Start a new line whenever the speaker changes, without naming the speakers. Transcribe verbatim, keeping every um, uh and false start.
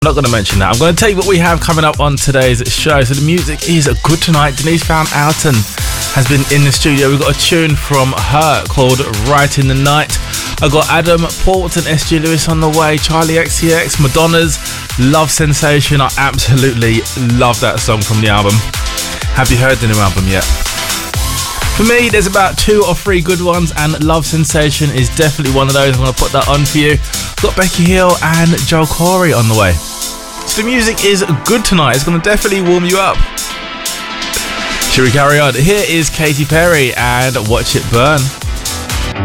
I'm not going to mention that. I'm going to tell you what we have coming up on today's show. So the music is good tonight. Denise Van Outen has been in the studio. We've got a tune from her called Right in the Night. I've got Adam Port and S G Lewis on the way. Charlie X C X, Madonna's Love Sensation. I absolutely love that song from the album. Have you heard the new album yet? For me, there's about two or three good ones, and Love Sensation is definitely one of those. I'm going to put that on for you. Got Becky Hill and Joel Corey on the way. So the music is good tonight. It's going to definitely warm you up. Shall we carry on? Here is Katy Perry and Watch It Burn.